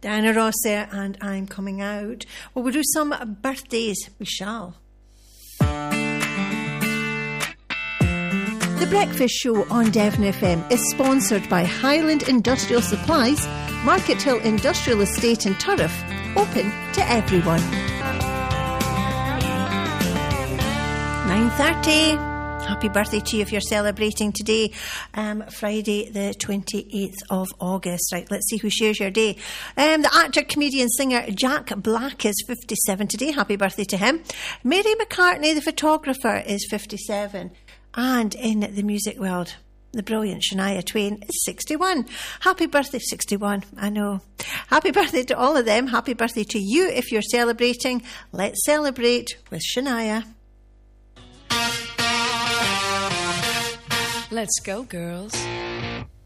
Diana Ross there, and I'm coming out. Well, we'll do some birthdays. We shall. The Breakfast Show on Devon FM is sponsored by Highland Industrial Supplies, Market Hill Industrial Estate in Turriff, open to everyone. 9:30. Happy birthday to you if you're celebrating today, Friday the 28th of August. Right, let's see who shares your day. The actor, comedian, singer Jack Black is 57 today. Happy birthday to him. Mary McCartney, the photographer, is 57. And in the music world, the brilliant Shania Twain is 61. Happy birthday, 61, I know. Happy birthday to all of them. Happy birthday to you if you're celebrating. Let's celebrate with Shania. Let's go, girls.